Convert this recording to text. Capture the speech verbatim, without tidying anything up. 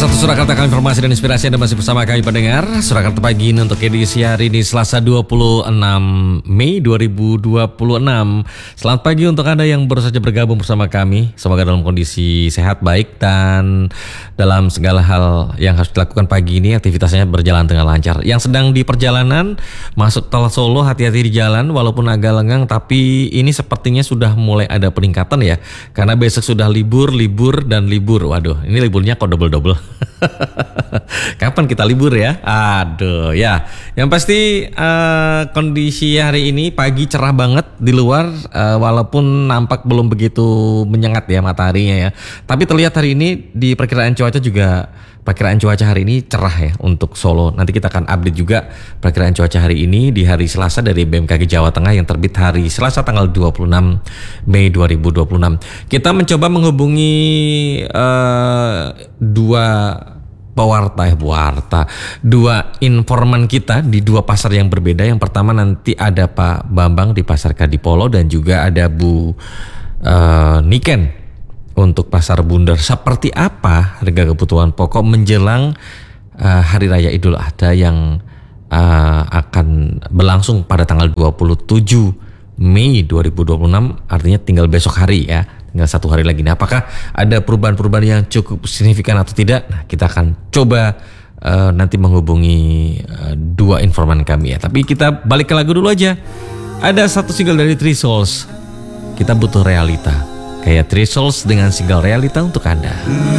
satu Surakarta, informasi dan inspirasi. Anda masih bersama kami pendengar Surakarta pagi ini untuk edisi hari ini Selasa dua puluh enam Mei dua ribu dua puluh enam. Selamat pagi untuk Anda yang baru saja bergabung bersama kami. Semoga dalam kondisi sehat, baik, dan dalam segala hal yang harus dilakukan pagi ini aktivitasnya berjalan dengan lancar. Yang sedang di perjalanan masuk tol Solo, hati-hati di jalan walaupun agak lengang, tapi ini sepertinya sudah mulai ada peningkatan ya, karena besok sudah libur, libur dan libur. Waduh, ini liburnya kok double-double. Kapan kita libur ya? Aduh ya. Yang pasti uh, kondisi hari ini pagi cerah banget di luar, uh, walaupun nampak belum begitu menyengat ya mataharinya ya. Tapi terlihat hari ini di perkiraan cuaca juga, perkiraan cuaca hari ini cerah ya untuk Solo. Nanti kita akan update juga perkiraan cuaca hari ini di hari Selasa dari B M K G Jawa Tengah yang terbit hari Selasa tanggal dua puluh enam Mei dua ribu dua puluh enam. Kita mencoba menghubungi uh, dua pewarta, eh, pewarta, dua informan kita di dua pasar yang berbeda. Yang pertama nanti ada Pak Bambang di Pasar Kadipolo dan juga ada Bu uh, Niken untuk Pasar Bundar. Seperti apa harga kebutuhan pokok menjelang uh, Hari Raya Idul Adha yang uh, akan berlangsung pada tanggal dua puluh tujuh Mei dua ribu dua puluh enam, artinya tinggal besok hari ya, tinggal satu hari lagi. Nah, apakah ada perubahan-perubahan yang cukup signifikan atau tidak? Nah, kita akan coba uh, nanti menghubungi uh, dua informan kami ya. Tapi kita balik ke lagu dulu aja. Ada satu single dari Three Souls, Kita Butuh Realita. Kayak Three Souls dengan single Realita untuk Anda.